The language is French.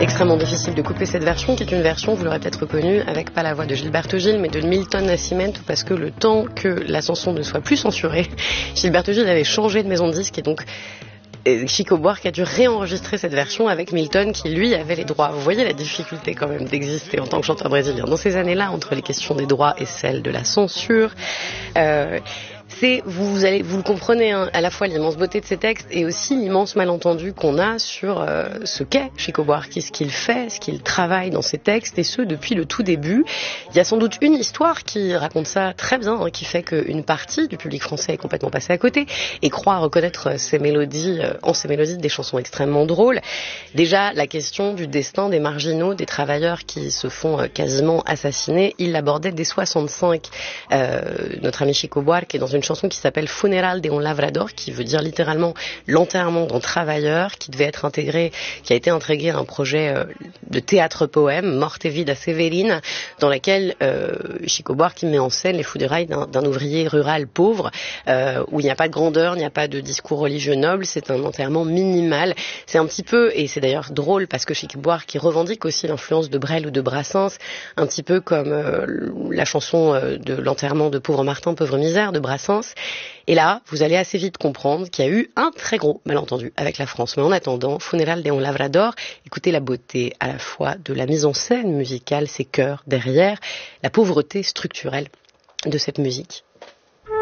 extrêmement difficile de couper cette version, qui est une version, vous l'aurez peut-être reconnue, avec pas la voix de Gilberto Gil, mais de Milton Nascimento, parce que le temps que la chanson ne soit plus censurée, Gilberto Gil avait changé de maison de disque, et donc Chico Buarque a dû réenregistrer cette version avec Milton qui lui avait les droits. Vous voyez la difficulté quand même d'exister en tant que chanteur brésilien dans ces années-là, entre les questions des droits et celles de la censure. Vous le comprenez, hein, à la fois l'immense beauté de ces textes et aussi l'immense malentendu qu'on a sur ce qu'est Chico Buarque, ce qu'il fait, ce qu'il travaille dans ses textes, et ce depuis le tout début. Il y a sans doute une histoire qui raconte ça très bien, hein, qui fait qu'une partie du public français est complètement passée à côté et croit reconnaître ces mélodies, des chansons extrêmement drôles. Déjà, la question du destin des marginaux, des travailleurs qui se font quasiment assassiner, il l'abordait dès 65, notre ami Chico Buarque, est dans une chanson qui s'appelle Funeral de un Lavrador, qui veut dire littéralement l'enterrement d'un travailleur, qui a été intégré à un projet de théâtre-poème, Morte Vida Severina, dans laquelle Chico Buarque met en scène les funérailles d'un ouvrier rural pauvre, où il n'y a pas de grandeur, il n'y a pas de discours religieux noble, c'est un enterrement minimal. C'est un petit peu, et c'est d'ailleurs drôle parce que Chico Buarque qui revendique aussi l'influence de Brel ou de Brassens, un petit peu comme la chanson de l'enterrement de Pauvre Martin, Pauvre Misère de Brassens. Et là, vous allez assez vite comprendre qu'il y a eu un très gros malentendu avec la France. Mais en attendant, Funeral de un Lavrador, écoutez la beauté à la fois de la mise en scène musicale, ses chœurs derrière, la pauvreté structurelle de cette musique.